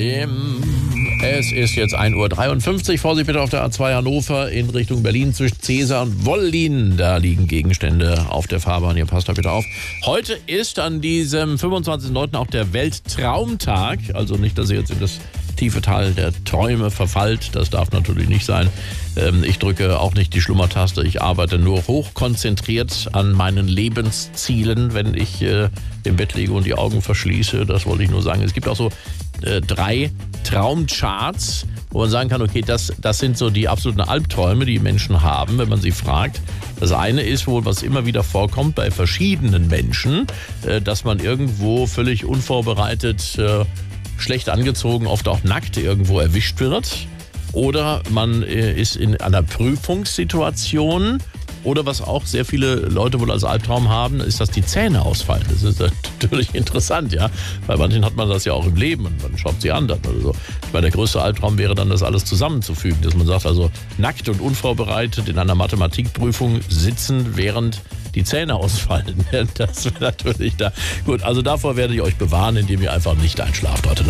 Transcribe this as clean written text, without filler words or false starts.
Es ist jetzt 1:53 Uhr. Vorsicht bitte auf der A2 Hannover in Richtung Berlin zwischen Cäsar und Wollin. Da liegen Gegenstände auf der Fahrbahn. Ihr passt da bitte auf. Heute ist an diesem 25.09. auch der Weltraumtag. Also nicht, dass ihr jetzt in das tiefe Tal der Träume verfallt. Das darf natürlich nicht sein. Ich drücke auch nicht die Schlummertaste. Ich arbeite nur hochkonzentriert an meinen Lebenszielen, wenn ich im Bett liege und die Augen verschließe. Das wollte ich nur sagen. Es gibt auch so 3 Traumcharts, wo man sagen kann, okay, das sind so die absoluten Albträume, die Menschen haben, wenn man sie fragt. Das eine ist wohl, was immer wieder vorkommt bei verschiedenen Menschen, dass man irgendwo völlig unvorbereitet, schlecht angezogen, oft auch nackt irgendwo erwischt wird. Oder man ist in einer Prüfungssituation. Oder was auch sehr viele Leute wohl als Albtraum haben, ist, dass die Zähne ausfallen. Das ist natürlich interessant, ja. Bei manchen hat man das ja auch im Leben und man schaut sie an dann oder so. Ich meine, der größte Albtraum wäre dann, das alles zusammenzufügen. Dass man sagt, also nackt und unvorbereitet in einer Mathematikprüfung sitzen, während die Zähne ausfallen. Das wäre natürlich da. Gut, also davor werde ich euch bewahren, indem ihr einfach nicht einschlaft heute Nacht.